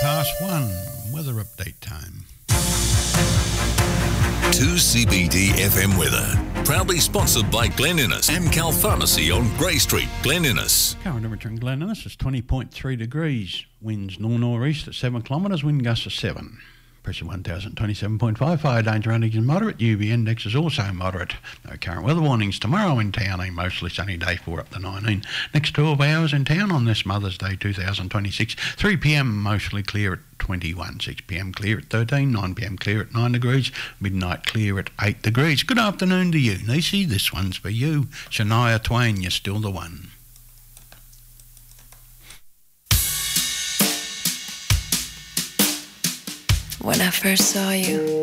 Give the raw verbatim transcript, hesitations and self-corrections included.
past one. Weather update time. two C B D F M weather. Proudly sponsored by Glen Innes, Amcal Pharmacy on Grey Street, Glen Innes. Current temperature in Glen Innes is twenty point three degrees. Winds nor-northeast at seven kilometres, wind gusts of seven. Pressure one thousand twenty-seven point five, fire danger index is moderate, U V index is also moderate. No current weather warnings tomorrow in town, a mostly sunny day for up to nineteen. Next twelve hours in town on this Mother's Day two thousand twenty-six, three p m mostly clear at twenty-one, six p m clear at thirteen, nine p m clear at nine degrees, midnight clear at eight degrees. Good afternoon to you, Niecy. This one's for you. Shania Twain, you're still the one. When I first saw you,